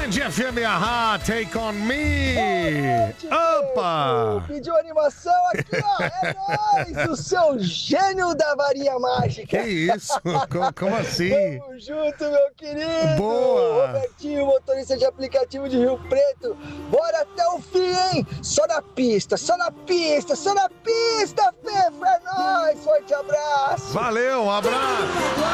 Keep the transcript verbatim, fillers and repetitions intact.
Band F M, ahá, Take On Me. Opa! Pediu animação aqui, ó. É nóis, o seu gênio da varinha mágica. Que isso? Co- Como assim? Tamo junto, meu querido. Boa. Robertinho, motorista de aplicativo de Rio Preto. Bora até o fim, hein? Só na pista, só na pista, só na pista, Fefa. É nóis, forte abraço. Valeu, um abraço.